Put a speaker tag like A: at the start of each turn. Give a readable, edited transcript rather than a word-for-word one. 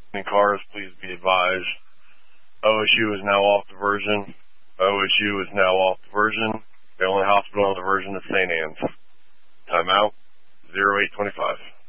A: In cars, please be advised. OSU is now off diversion. OSU is now off diversion. The only hospital on diversion is St. Anne's. Timeout, 0825.